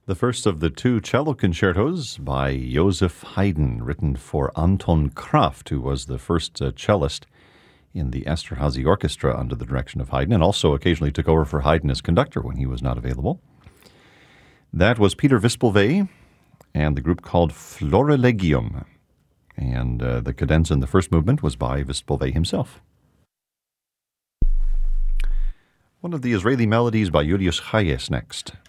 The first of the two cello concertos by Joseph Haydn, written for Anton Kraft, who was the first cellist in the Esterhazy Orchestra under the direction of Haydn, and also occasionally took over for Haydn as conductor when he was not available. That was Peter Wispelwey and the group called Florilegium. And the cadenza in the first movement was by Wispelwey himself. One of the Israeli melodies by Julius Hayes next.